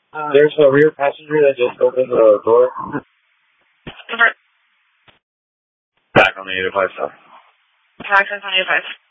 There's a rear passenger that just opened the door. Over. Back on the 805 side. Access on 85.